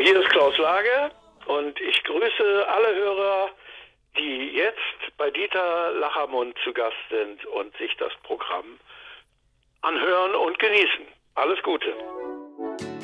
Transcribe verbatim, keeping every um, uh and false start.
Hier ist Klaus Lage und ich grüße alle Hörer, die jetzt bei Dieter Lachermund zu Gast sind und sich das Programm anhören und genießen. Alles Gute.